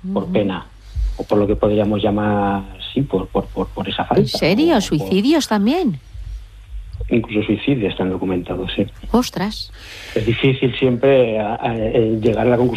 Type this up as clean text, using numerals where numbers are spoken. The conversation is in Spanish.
por pena, o por lo que podríamos llamar, sí, por esa falta. ¿En serio? ¿Suicidios también? Incluso suicidios están documentados, sí. ¡Ostras! Es difícil siempre llegar a la conclusión